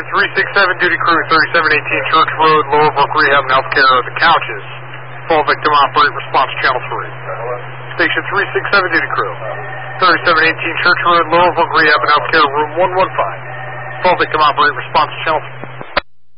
367 duty crew, 3718 Church Road, Lower Brook Rehab and Healthcare, The Couches. Fall victim operate response channel 3. Station 367 duty crew, 3718 Church Road, Lower Brook Rehab and Healthcare, room 115. Fall victim operate response channel 3.